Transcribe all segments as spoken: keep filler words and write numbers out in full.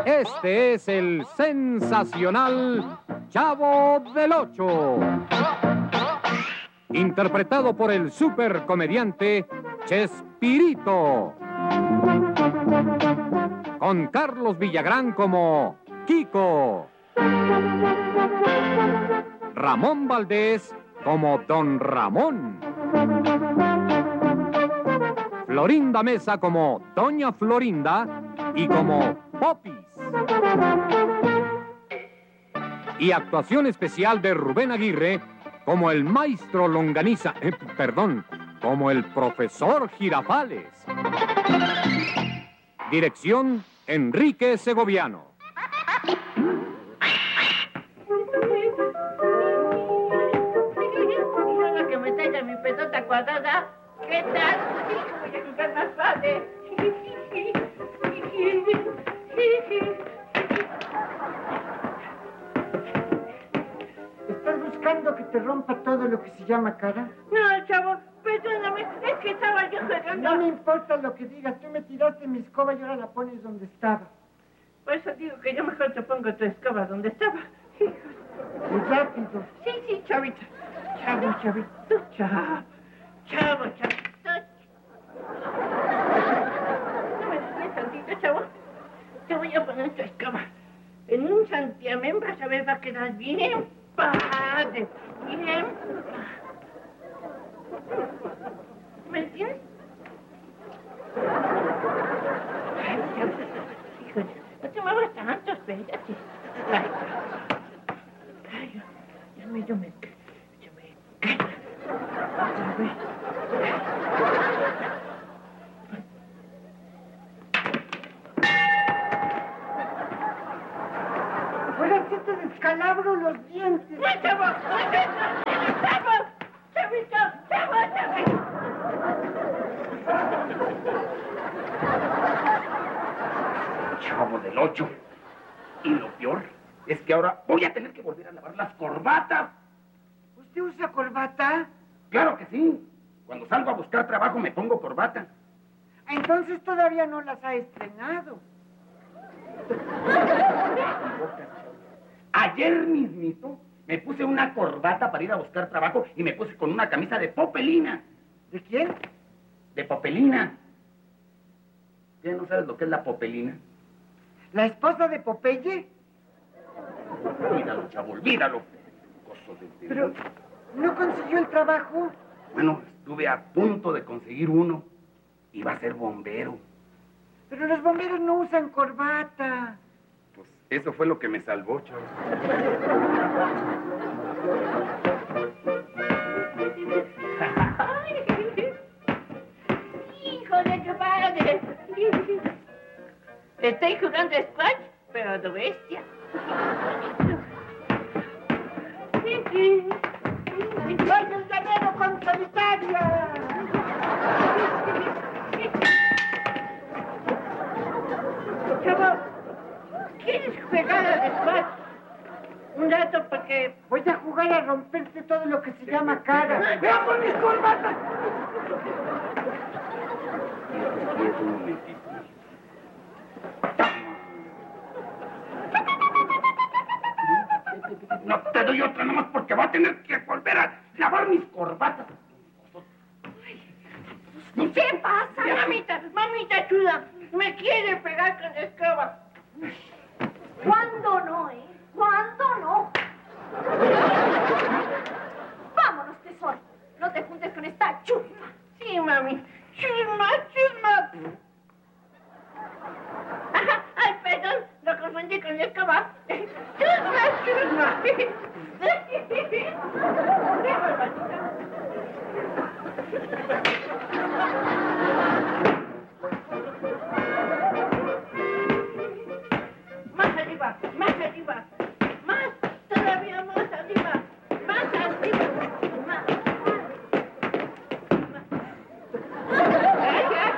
Este es el sensacional Chavo del Ocho, interpretado por el supercomediante Chespirito, con Carlos Villagrán como Kiko, Ramón Valdés como Don Ramón, Florinda Mesa como Doña Florinda y como Popis. Y actuación especial de Rubén Aguirre como el maestro Longaniza, eh, perdón, como el profesor Girafales. Dirección Enrique Segoviano. Ahora que me traiga mi pelota cuadrada, ¿qué tal? Voy a jugar más padre. ¿Estás buscando que te rompa todo lo que se llama cara? No, chavo, perdóname, es que estaba yo jugando. No me importa lo que digas, tú me tiraste mi escoba y ahora la pones donde estaba. Por eso digo que yo mejor te pongo tu escoba donde estaba. Muy rápido. Sí, sí, chavito. Chavo, chavito, chavo. Chavo, chavito. No me des tantito, chavo. Te voy a poner tu escoba. En un santiamén vas a ver, va a quedar bien padre. Bien. ¿Me entiendes? Ay, chavo. Híjole, no te muevas tanto, espérate. Ay, ay, yo me, yo me, yo me, otra vez. Ahora sí te descalabro los dientes. ¡No, chavo! ¡No, chavo! ¡Chavito! ¡Chavo, chavo! Chavo del Ocho. Y lo peor es que ahora voy a tener que volver a lavar las corbatas. ¿Usted usa corbata? Claro que sí. Cuando salgo a buscar trabajo me pongo corbata. Entonces todavía no las ha estrenado. Ayer mismito me puse una corbata para ir a buscar trabajo y me puse con una camisa de popelina. ¿De quién? De popelina. ¿Qué, no sabes lo que es la popelina? ¿La esposa de Popeye? Olvídalo, chavo, olvídalo. Coso de... Pero, ¿no consiguió el trabajo? Bueno, estuve a punto de conseguir uno. Iba a ser bombero. Pero los bomberos no usan corbata. Pues eso fue lo que me salvó, chavo. ¡Híjole, qué padre! Estoy jugando squash, pero de bestia. ¡Soy el llanero con solitaria! Chavo, ¿quieres jugar al squash? Un rato porque... Voy a jugar a romperse todo lo que se llama cara. ¡Vea por mis corbatas! Quieto un momentito. No te doy otra nomás porque va a tener que volver a lavar mis corbatas. ¿Qué pasa? Mamita, mamita chula, me quiere pegar con la escoba. ¿Cuándo no, eh? ¿Cuándo no? Vámonos, tesoro. No te juntes con esta chusma. Sí, mami. Chusma, chusma. Ajá, ay, perdón, lo confundí con la escoba. Chusma, chusma. Más arriba, más arriba. Más, todavía más arriba. Más arriba. Más. Ay, ay.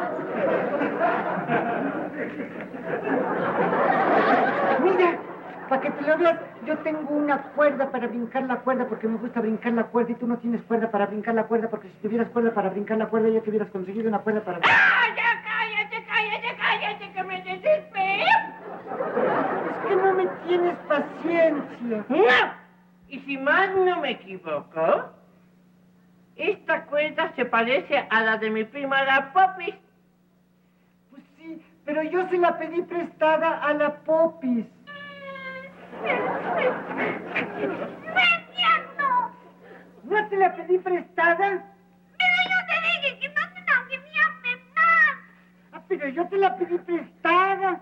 Mira, para que te lo veas, yo tengo una cuerda para brincar la cuerda porque me gusta brincar la cuerda y tú no tienes cuerda para brincar la cuerda porque si tuvieras cuerda para brincar la cuerda ya te hubieras conseguido una cuerda para... ¡Ah, ya cállate, cállate, cállate, que me desespero! tienes paciencia. ¡No! Y si más no me equivoco, esta cuerda se parece a la de mi prima la Popis. Pues sí, pero yo se la pedí prestada a la Popis. ¡No es cierto! ¿No te la pedí prestada? Pero yo te dije que no te la quería más. Ah, pero yo te la pedí prestada.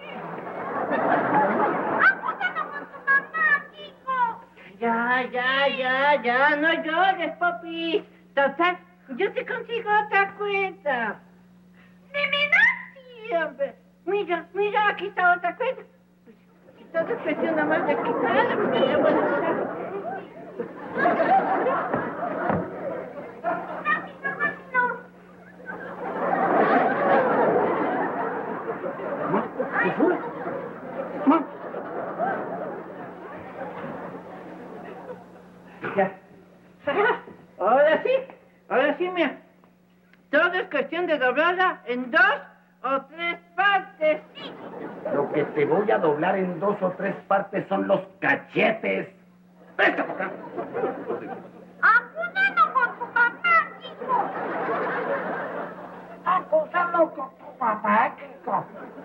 ¡Apúntalo con tu mamá, chico! Ya, ya, ya, ya, no llores, Popis. Total, yo te consigo otra cuerda. ¿De verdad? Sí, hombre. Mira, mira, aquí está otra cuerda. Todo es cuestión nada más de quitarla, porque ya voy a quitar. Rápido, rápido. ¿Qué fue? Ma. Ya. Ahora sí, ahora sí, mira. Todo es cuestión de doblarla en dos o tres partes. Lo que te voy a doblar en dos o tres partes son los cachetes. ¡Presta para acá! Apúntalo con tu mamá, chico. Acúsalo con tu mamá, Kiko.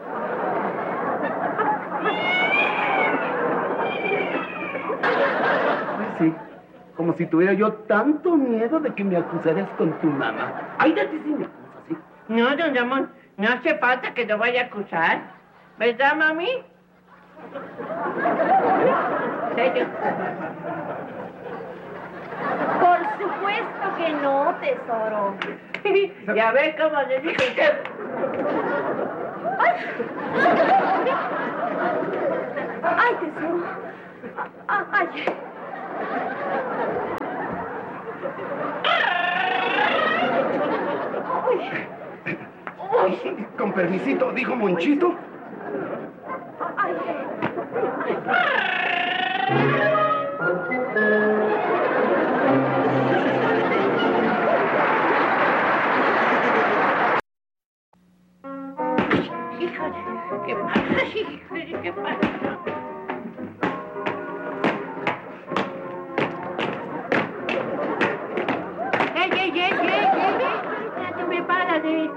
Pues sí, como si tuviera yo tanto miedo de que me acusaras con tu mamá. Ay, de ti sí me acusas, ¿sí? No, don Ramón, no hace falta que lo vaya a acusar. ¿Verdad, mami? ¿Serio? Por supuesto que no, tesoro. Ya ves cómo le dije que... ¡Ay! ¡Ay, tesoro! Ah, ¡Ay! Uy, con permisito, dijo Monchito. ¡Ay! Híjole, ¿qué pasa? Híjole, ¿qué pasa? ¡Ey, ey, ey, ey, ey, ey! ¡Ya te me paras de...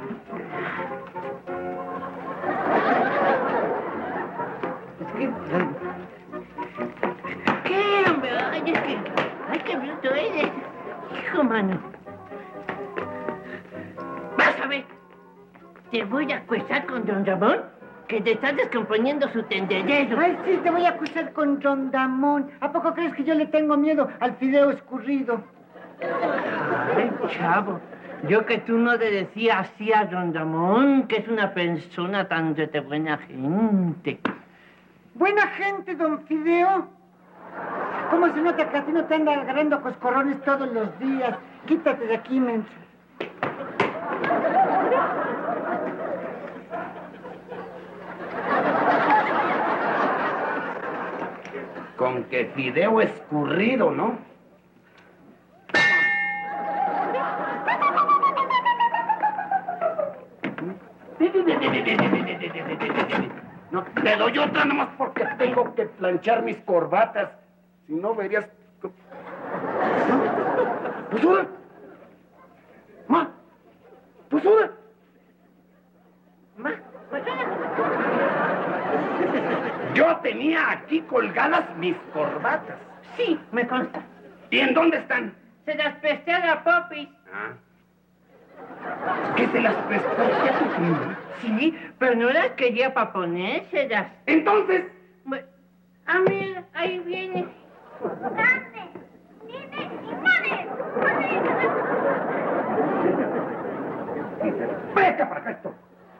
¿Qué, hombre? Ay, es que... Ay, qué bruto eres. Hijo, mano. Vas a ver. Te voy a acusar con don Ramón que te estás descomponiendo su tendedero. Ay, sí, te voy a acusar con Don Damón. ¿A poco crees que yo le tengo miedo al fideo escurrido? Ay, chavo. Yo que tú no le decías así a don Ramón, que es una persona tan de buena gente. Buena gente, don Fideo. ¿Cómo se nota que a ti no te andan agarrando coscorrones todos los días? Quítate de aquí, menso. Con que fideo escurrido, ¿no? No, te doy otra nomás porque tengo que planchar mis corbatas. Si no, verías... ¿No? ¡Pues sube! ¡Ma! ¡Pues sube! Ma, pues Yo tenía aquí colgadas mis corbatas. sí, me consta. ¿Y en dónde están? Se las presté a la Popis. Ah. ¿Que te las prestaste a tu prima? Sí, pero no las quería para ponérselas. Entonces... Bu- Ah, mira, ahí viene. ¡Grande! ¡Viene y muere! ¡Presta para acá esto!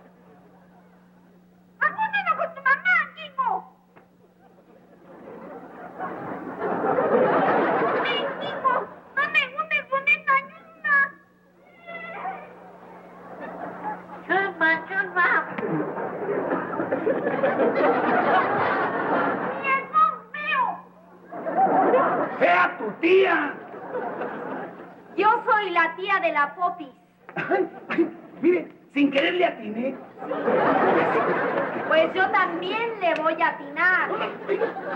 ¡Apúntalo con tu mamá, Kiko! ¡Ven, Kiko! ¡No me hundes con esta ayuda! Chusma, chusma. ¡Viejo feo! ¡Fea tu tía! Yo soy la tía de la Popis. Ay, ay, mire, sin querer le atiné. Pues Pues yo también le voy a atinar.